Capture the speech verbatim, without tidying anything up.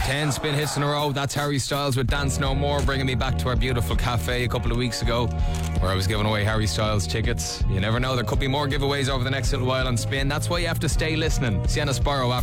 ten spin hits in a row. That's Harry Styles with Dance No More, bringing me back to our beautiful cafe a couple of weeks ago, where I was giving away Harry Styles tickets. You never know, there could be more giveaways over the next little while on Spin. That's why you have to stay listening. Sienna Sparrow after